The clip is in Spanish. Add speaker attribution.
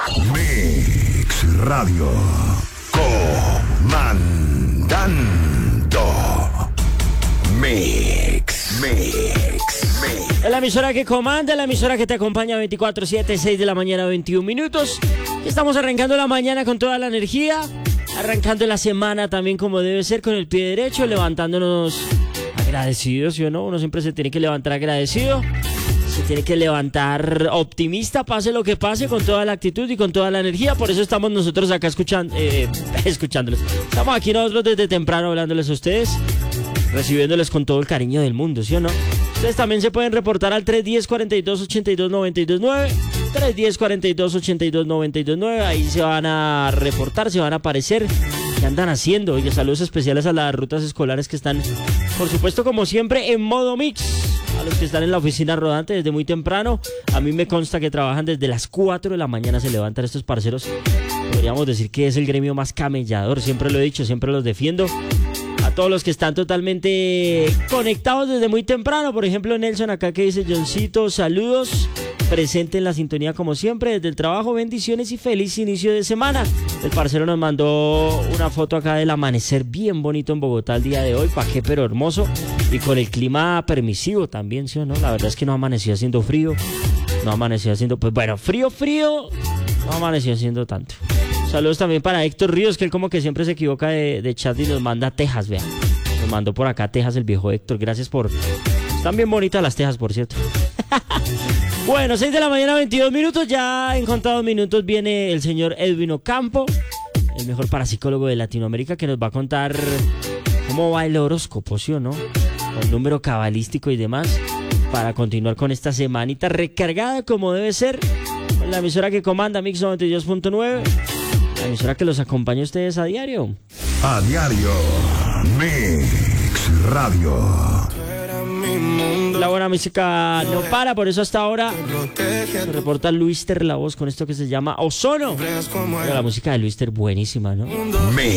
Speaker 1: Mix Radio. Comandando. Mix.
Speaker 2: Es la emisora que comanda, la emisora que te acompaña 24/7, 6 de la mañana, 21 minutos. Estamos arrancando la mañana con toda la energía, arrancando la semana también como debe ser, con el pie derecho, levantándonos agradecidos, ¿sí o no? Uno siempre se tiene que levantar agradecido, se tiene que levantar optimista, pase lo que pase, con toda la actitud y con toda la energía. Por eso estamos nosotros acá escuchándoles. Estamos aquí nosotros desde temprano hablándoles a ustedes, recibiéndoles con todo el cariño del mundo, ¿sí o no? Ustedes también se pueden reportar al 310-42-82-929, 310-42-82-929, ahí se van a reportar, se van a aparecer, qué andan haciendo. Oye, saludos especiales a las rutas escolares que están, por supuesto, como siempre, en modo mix. A los que están en la oficina rodante desde muy temprano, a mí me consta que trabajan desde las 4 de la mañana, se levantan estos parceros. Podríamos decir que es el gremio más camellador, siempre lo he dicho, siempre los defiendo. A todos los que están totalmente conectados desde muy temprano, por ejemplo Nelson acá que dice: Johncito, saludos, presente en la sintonía como siempre desde el trabajo, bendiciones y feliz inicio de semana. El parcero nos mandó una foto acá del amanecer bien bonito en Bogotá el día de hoy, pa' qué, pero hermoso, y con el clima permisivo también, ¿sí o no? La verdad es que no amaneció haciendo frío, no amaneció haciendo, pues bueno, frío, no amaneció haciendo tanto. Saludos también para Héctor Ríos, que él como que siempre se equivoca de chat y nos manda a Texas, vean. Nos mandó por acá a Texas el viejo Héctor. Gracias por... Están bien bonitas las Texas, por cierto. Bueno, 6 de la mañana, 22 minutos. Ya en contados minutos viene el señor Edwin Ocampo, el mejor parapsicólogo de Latinoamérica, que nos va a contar cómo va el horóscopo, ¿sí o no? El número cabalístico y demás, para continuar con esta semanita recargada como debe ser, con la emisora que comanda Mix 92.9. La emisora que los acompaña a ustedes a diario.
Speaker 1: A diario. Mix Radio.
Speaker 2: La buena música no para, por eso hasta ahora se reporta Luister La Voz con esto que se llama Ozono. Pero la música de Luister buenísima, ¿no?
Speaker 1: Mix